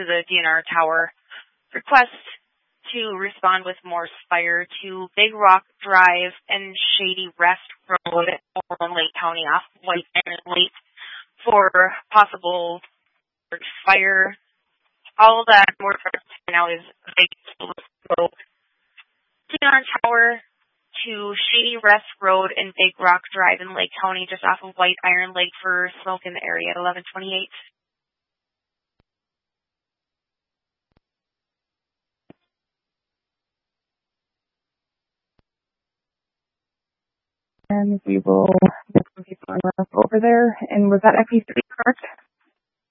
to the DNR tower. Request to respond with Morse Fire to Big Rock Drive and Shady Rest Road in Lake County off White Iron Lake for possible fire. All that we're now is so DNR Tower to Shady Rest Road and Big Rock Drive in Lake County, just off of White Iron Lake for smoke in the area at 1128. And we will get some people over there. And was that FE3 correct?